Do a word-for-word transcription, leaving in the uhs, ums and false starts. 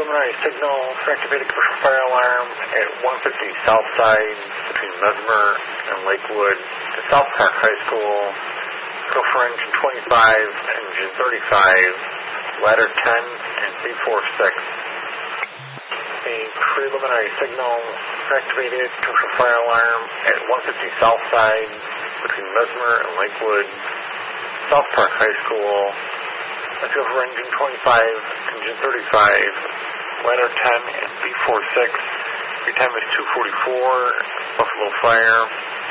preliminary signal for activated commercial fire alarm at one fifty South Side between Mesmer and Lakewood to South Park High School. Go for engine twenty-five, engine thirty-five, ladder ten, and B forty-six. A preliminary signal for activated commercial fire alarm at one fifty South Side between Mesmer and Lakewood, South Park High School. Let's go for engine twenty-five, engine thirty-five, ladder ten, and B forty-six. Your time is two forty-four, Buffalo Fire.